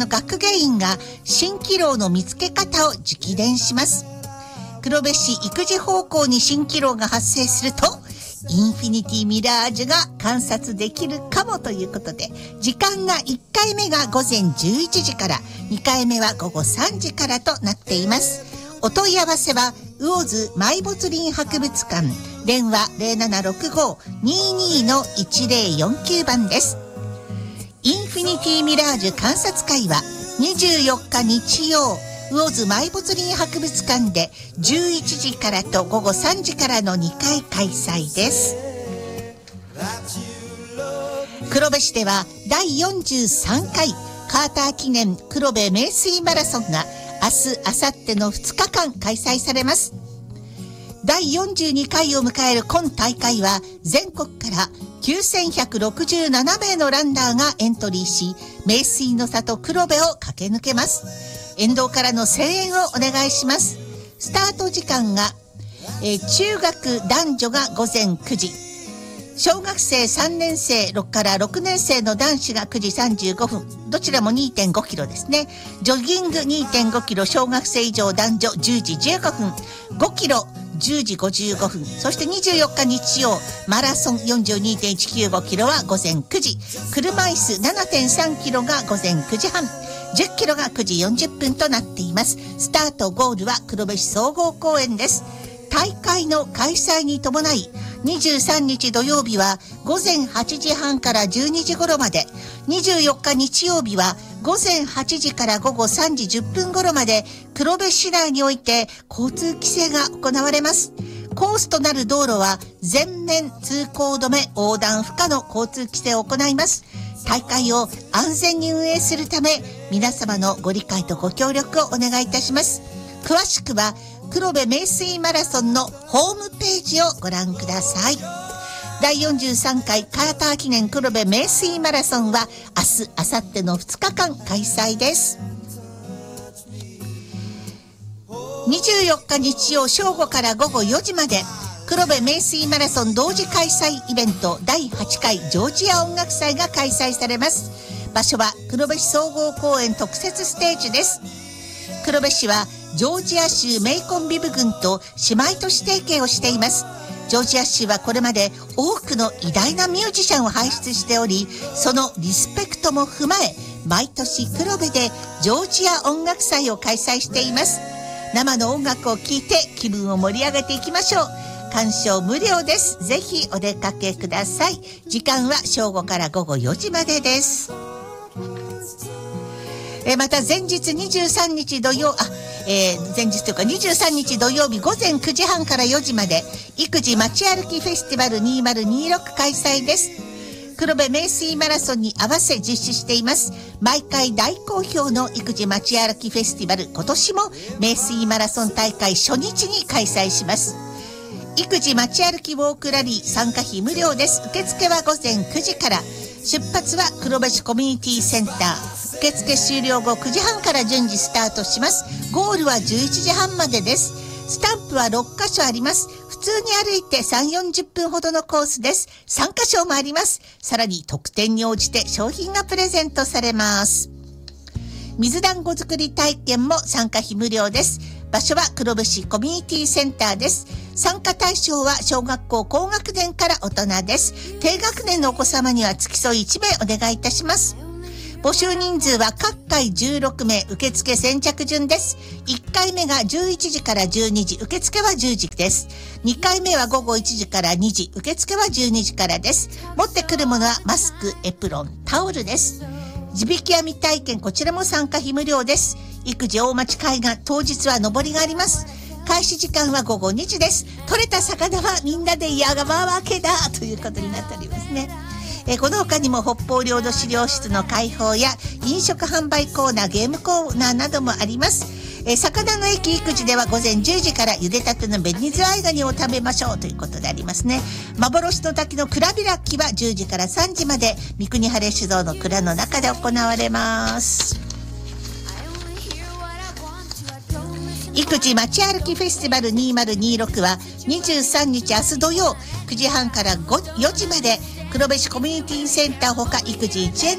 の学芸員が蜃気楼の見つけ方を直伝します。黒部市育児方向に蜃気楼が発生するとインフィニティミラージュが観察できるかもということで、時間が1回目が午前11時から、2回目は午後3時からとなっています。お問い合わせは魚津埋没林博物館、電話 0765-22-1049 番です。インフィニティミラージュ観察会は24日日曜、魚津埋没林博物館で11時からと午後3時からの2回開催です。黒部市では第43回カーター記念黒部名水マラソンが明日・明後日の2日間開催されます。第42回を迎える今大会は全国から9167名のランナーがエントリーし、名水の里黒部を駆け抜けます。沿道からの声援をお願いします。スタート時間が、中学男女が午前9時、小学生3年生から6年生の男子が9時35分、どちらも 2.5 キロですね。ジョギング 2.5 キロ小学生以上男女10時15分、5キロ10時55分、そして24日日曜マラソン 42.195 キロは午前9時、車椅子 7.3 キロが午前9時半、10キロが9時40分となっています。スタートゴールは黒部市総合公園です。大会の開催に伴い23日土曜日は午前8時半から12時頃まで、24日日曜日は午前8時から午後3時10分頃まで黒部市内において交通規制が行われます。コースとなる道路は全面通行止め、横断不可の交通規制を行います。大会を安全に運営するため皆様のご理解とご協力をお願いいたします。詳しくは黒部名水マラソンのホームページをご覧ください。第43回カーター記念黒部名水マラソンは明日・明後日の2日間開催です。24日日曜正午から午後4時まで黒部名水マラソン同時開催イベント第8回ジョージア音楽祭が開催されます。場所は黒部市総合公園特設ステージです。黒部市はジョージア州メイコンビブ郡と姉妹都市提携をしています。ジョージア州はこれまで多くの偉大なミュージシャンを輩出しており、そのリスペクトも踏まえ毎年黒部でジョージア音楽祭を開催しています。生の音楽を聴いて気分を盛り上げていきましょう。鑑賞無料です。ぜひお出かけください。時間は正午から午後4時までです。また前日23日土曜前日というか23日土曜日午前9時半から4時まで育児街歩きフェスティバル2026開催です。黒部名水マラソンに合わせ実施しています。毎回大好評の育児街歩きフェスティバル、今年も名水マラソン大会初日に開催します。育児街歩きウォークラリー参加費無料です。受付は午前9時から、出発は黒部市コミュニティセンター。受付終了後9時半から順次スタートします。ゴールは11時半までです。スタンプは6カ所あります。普通に歩いて3、40分ほどのコースです。3カ所もあります。さらに特典に応じて商品がプレゼントされます。水団子作り体験も参加費無料です。場所は黒部市コミュニティセンターです。参加対象は小学校高学年から大人です。低学年のお子様には付き添い1名お願いいたします。募集人数は各回16名、受付先着順です。1回目が11時から12時、受付は10時です。2回目は午後1時から2時、受付は12時からです。持ってくるものはマスク、エプロン、タオルです。地引き網体験、こちらも参加費無料です。育児大町海岸、当日は上りがあります。開始時間は午後2時です。取れた魚はみんなで山分けだということになっておりますね。この他にも北方領土資料室の開放や飲食販売コーナー、ゲームコーナーなどもあります。魚の駅育児では午前10時から茹でたての紅ズワイガニを食べましょうということでありますね。幻の滝の蔵開きは10時から3時まで三国晴れ酒造の蔵の中で行われます。育児街歩きフェスティバル2026は23日明日土曜9時半から4時まで黒部市コミュニティセンターほか育児一円